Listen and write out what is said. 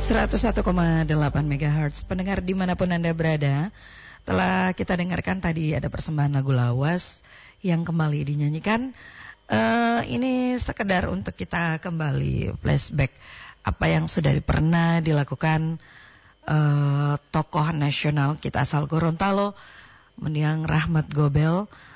101,8 MHz. Pendengar dimanapun Anda berada, telah kita dengarkan tadi ada persembahan lagu lawas yang kembali dinyanyikan. Ini sekedar untuk kita kembali flashback apa yang sudah pernah dilakukan tokoh nasional kita asal Gorontalo, mendiang Rahmat Gobel,